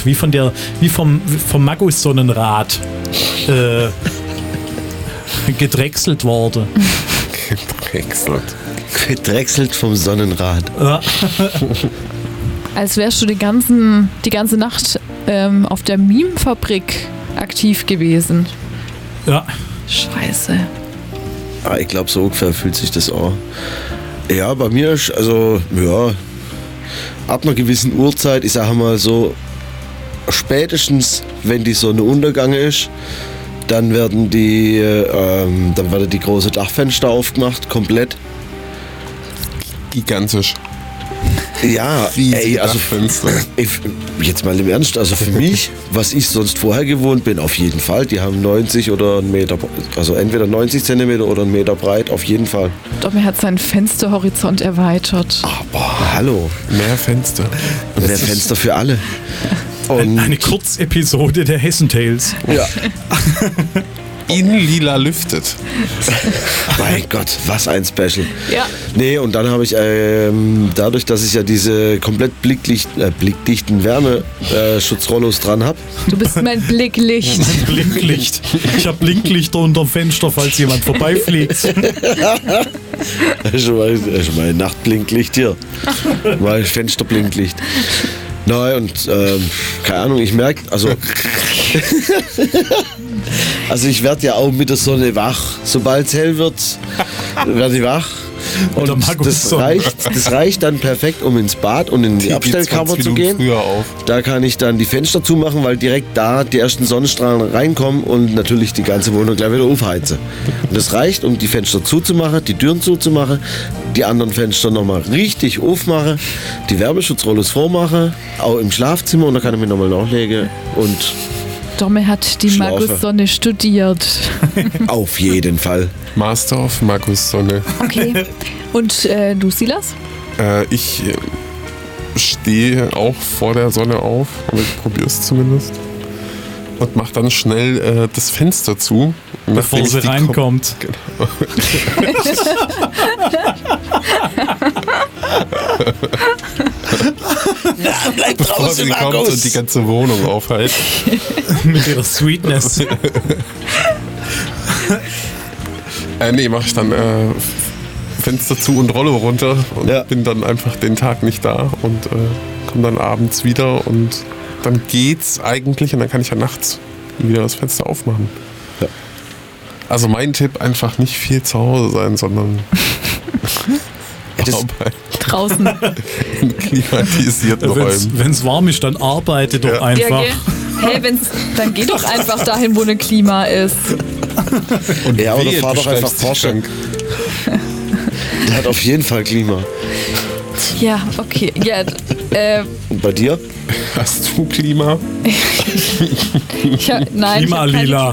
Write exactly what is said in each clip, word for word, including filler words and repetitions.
wie von der, wie vom, vom Magus-Sonnenrad äh, gedrechselt worden. Gedrechselt. Gedrechselt vom Sonnenrad. Ja. Als wärst du die, ganzen, die ganze Nacht ähm, auf der Meme-Fabrik aktiv gewesen. Ja. Scheiße. Ah, ich glaube, so ungefähr fühlt sich das auch. Ja, bei mir ist, also, ja, ab einer gewissen Uhrzeit, ich sage mal so, spätestens, wenn die Sonne untergegangen ist, dann werden die, ähm, dann werden die große Dachfenster aufgemacht, komplett. Gigantisch. Ja, ey, also ich, jetzt mal im Ernst, also für mich, was ich sonst vorher gewohnt bin, auf jeden Fall, die haben neunzig oder einen Meter, also entweder neunzig Zentimeter oder einen Meter breit, auf jeden Fall. Domi hat seinen Fensterhorizont erweitert. Aber hallo. Mehr Fenster. Mehr Fenster für alle. Und Eine Kurzepisode der Hessen Tales. ja. In lila lüftet. Mein Gott, was ein Special. Ja. Nee, und dann habe ich, ähm, dadurch, dass ich ja diese komplett blicklicht, äh, blickdichten Wärmeschutzrollos dran habe. Du bist mein Blicklicht. Blinklicht. Ich habe Blinklichter unterm Fenster, falls jemand vorbeifliegt. schon, mal, schon mal ein Nachtblinklicht hier. Mal Fensterblinklicht. Nein, und ähm, keine Ahnung, ich merke, also also ich werde ja auch mit der Sonne wach. Sobald es hell wird, werde ich wach. Und das reicht, das reicht dann perfekt, um ins Bad und in die, die Abstellkammer zu gehen. Auf. Da kann ich dann die Fenster zumachen, weil direkt da die ersten Sonnenstrahlen reinkommen und natürlich die ganze Wohnung gleich wieder aufheizen. Und das reicht, um die Fenster zuzumachen, die Türen zuzumachen, die anderen Fenster nochmal richtig aufmachen, die Wärmeschutzrollos vormachen, auch im Schlafzimmer, und da kann ich mich nochmal nachlegen und Domi hat die Schlafe. Magus-Sonne studiert. auf jeden Fall. Master of Magus-Sonne. Okay. Und äh, du, Silas? Äh, ich äh, stehe auch vor der Sonne auf, aber ich probiere es zumindest. Und mache dann schnell äh, das Fenster zu. Bevor sie reinkommt. Genau. Na, bleib Bevor draußen, sie kommt Markus! und die ganze Wohnung aufhält. Mit ihrer Sweetness. äh, nee, mache ich dann äh, Fenster zu und Rollo runter und Ja. bin dann einfach den Tag nicht da und äh, komme dann abends wieder und dann geht's eigentlich und dann kann ich ja nachts wieder das Fenster aufmachen. Ja. Also mein Tipp, einfach nicht viel zu Hause sein, sondern Das- arbeiten Draußen. in klimatisierten Räumen. Wenn es warm ist, dann arbeite doch Ja. einfach. Ja, gell? Hey, wenn's, dann geh doch einfach dahin, wo ein Klima ist. Und Ja, oder wehe, fahr du doch einfach schleifst dich Porsche. krank. Der hat auf jeden Fall Klima. Ja, okay. Ja, äh, Und bei dir? Hast du Klima? ich hab, nein. ich hab keine- Klimalila.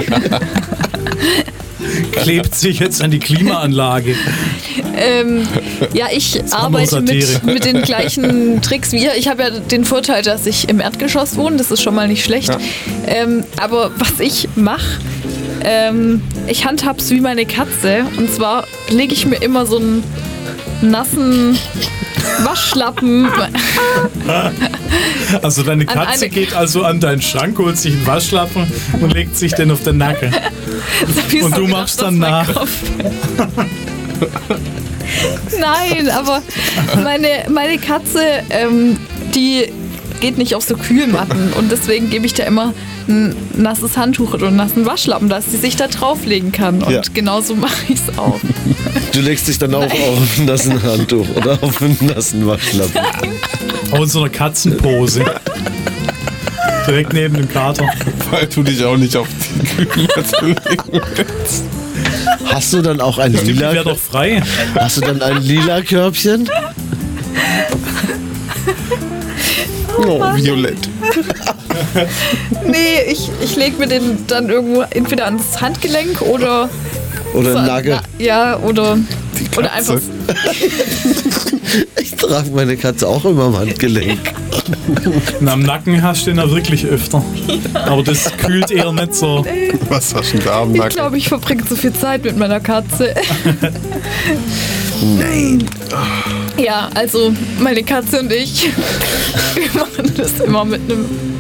Klebt sich jetzt an die Klimaanlage. Ähm, ja, ich arbeite mit, Satire. mit den gleichen Tricks wie ihr. Ich habe ja den Vorteil, dass ich im Erdgeschoss wohne. Das ist schon mal nicht schlecht. Ja. Ähm, aber was ich mache, ähm, ich handhab's wie meine Katze. Und zwar lege ich mir immer so einen nassen Waschlappen. Also deine An Katze eine- geht also an deinen Schrank, holt sich einen Waschlappen und legt sich den auf den Nacken. Wieso Und du gedacht, machst dass dann mein nach. Kopf- Nein, aber meine, meine Katze, ähm, die geht nicht auf so Kühlmatten und deswegen gebe ich da immer ein nasses Handtuch oder einen nassen Waschlappen, dass sie sich da drauflegen kann. Und Ja. genauso mache ich es auch. Du legst dich dann auch auf ein nassen Handtuch oder auf einen nassen Waschlappen. Auch in so einer Katzenpose. Direkt neben dem Kater. Weil du dich auch nicht auf die Kühlmatte legen willst. Hast du dann auch ein Die lila, wäre doch frei. hast du dann ein lila Körbchen? Oh, violett. Nee, ich, ich lege mir den dann irgendwo entweder ans Handgelenk oder. Oder ein Nagel? Na, ja, oder. Die Oder einfach. Katze. Ich trage meine Katze auch immer am Handgelenk. Und am Nacken hast du den ja wirklich öfter. Aber das kühlt eher nicht so. Was hast du denn da am Ich Nacken? glaube, ich verbringe zu viel Zeit mit meiner Katze. Nein. Ja, also meine Katze und ich, wir machen das immer mit einem